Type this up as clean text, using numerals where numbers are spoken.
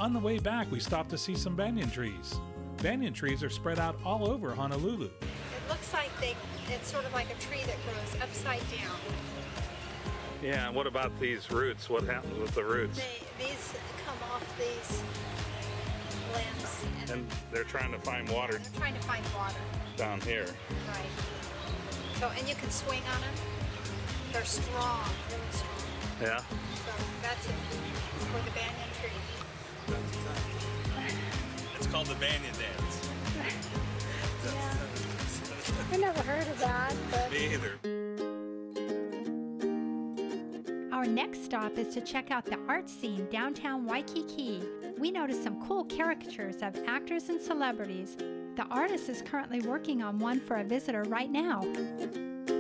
On the way back, we stopped to see some banyan trees. Banyan trees are spread out all over Honolulu. It looks like it's sort of like a tree that grows upside down. Yeah, what about these roots? What happens with the roots? These come off these limbs. And they're trying to find water. They're trying to find water. Down here. Right. So, and you can swing on them. They're strong, really strong. Yeah. So that's it for the banyan tree. It's called the banyan dance. Yeah. I never heard of that. But... Me either. Our next stop is to check out the art scene downtown Waikiki. We noticed some cool caricatures of actors and celebrities. The artist is currently working on one for a visitor right now.